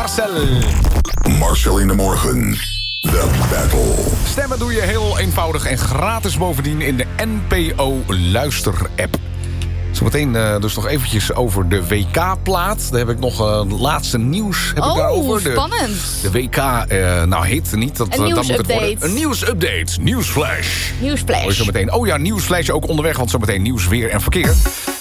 Marcel. Marcel in de morgen. The Battle. Stemmen doe je heel eenvoudig en gratis bovendien in de NPO Luister-app. Zometeen dus nog eventjes over de WK-plaat. Daar heb ik nog laatste nieuws daarover. Spannend. De WK, heet niet. Dat moet het worden. Een nieuwsupdate. Nieuwsflash. Nieuwsflash. Zo meteen. Oh ja, nieuwsflash ook onderweg, want zometeen nieuws, weer en verkeer.